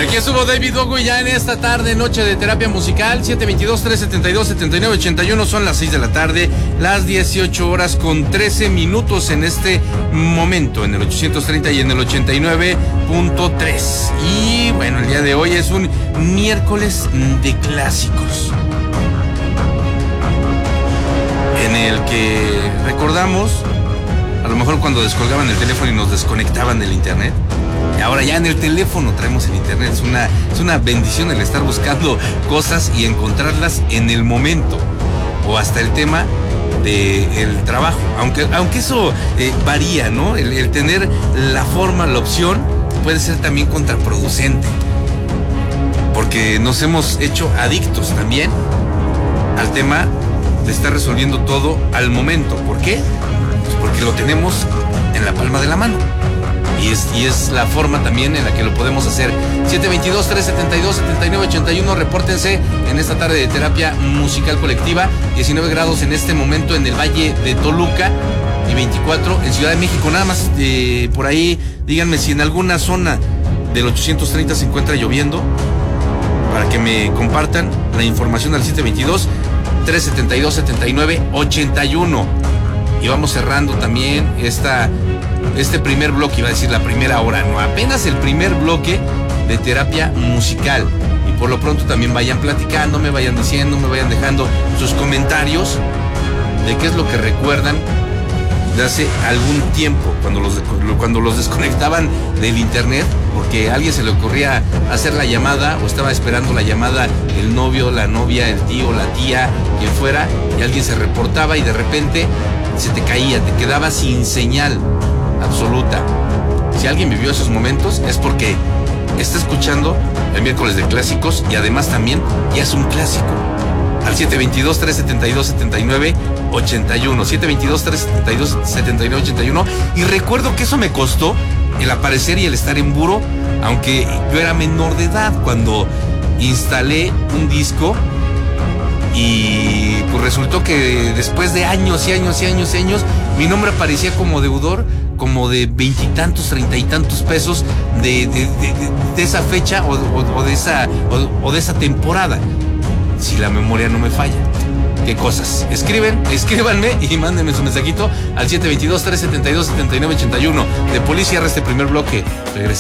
Aquí estuvo David Bowie ya en esta tarde, noche de terapia musical. 722-372-7981, son las 6 de la tarde, las 18 horas con 13 minutos en este momento, en el 830 y en el 89.3. Y bueno, el día de hoy es un miércoles de clásicos, en el que recordamos, a lo mejor cuando descolgaban el teléfono y nos desconectaban del internet. Y ahora ya en el teléfono traemos el internet. Es una bendición el estar buscando cosas y encontrarlas en el momento. O hasta el tema del trabajo. Aunque eso varía, ¿no? El tener la forma, la opción, puede ser también contraproducente. Porque nos hemos hecho adictos también al tema de estar resolviendo todo al momento. ¿Por qué? Pues porque lo tenemos en la palma de la mano. Y es la forma también en la que lo podemos hacer. 722-372-7981, repórtense en esta tarde de terapia musical colectiva. 19 grados en este momento en el Valle de Toluca y 24 en Ciudad de México. Nada más por ahí, díganme si en alguna zona del 830 se encuentra lloviendo, para que me compartan la información al 722-372-7981. Y vamos cerrando también este primer bloque, iba a decir la primera hora, no, apenas el primer bloque de terapia musical. Y por lo pronto también vayan platicando, me vayan diciendo, me vayan dejando sus comentarios de qué es lo que recuerdan de hace algún tiempo, cuando los desconectaban del internet, porque a alguien se le ocurría hacer la llamada o estaba esperando la llamada el novio, la novia, el tío, la tía, quien fuera, y alguien se reportaba y de repente se te caía, te quedaba sin señal absoluta. Si alguien vivió esos momentos es porque está escuchando el miércoles de clásicos y además también ya es un clásico. Al 722-372-7981, 722-372-7981. Y recuerdo que eso me costó el aparecer y el estar en Buró, aunque yo era menor de edad cuando instalé un disco. Y pues resultó que después de años y años y años y años, mi nombre aparecía como deudor, como de 20 y tantos, 30 y tantos pesos de esa fecha o de esa temporada, si la memoria no me falla. ¿Qué cosas? Escríbanme y mándenme su mensajito al 722-372-7981. De Policía, este primer bloque. Regresamos.